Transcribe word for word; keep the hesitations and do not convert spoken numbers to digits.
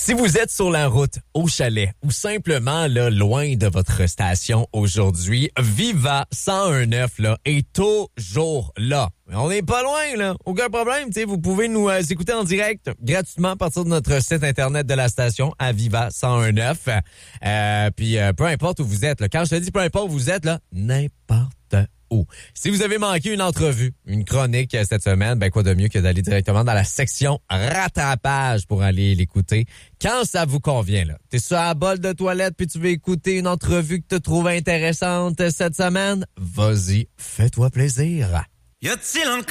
Si vous êtes sur la route, au chalet ou simplement là, loin de votre station aujourd'hui, Viva cent un neuf là, est toujours là. On n'est pas loin, là. Aucun problème. T'sais, vous pouvez nous euh, écouter en direct gratuitement à partir de notre site internet de la station à Viva cent un neuf. Euh, puis euh, peu importe où vous êtes. Là. Quand je te dis peu importe où vous êtes, là, n'importe où. Si vous avez manqué une entrevue, une chronique euh, cette semaine, ben quoi de mieux que d'aller directement dans la section rattrapage pour aller l'écouter quand ça vous convient. Là. T'es sur la bolle de toilette puis tu veux écouter une entrevue que tu trouves intéressante cette semaine? Vas-y, fais-toi plaisir. Y a-t-il encore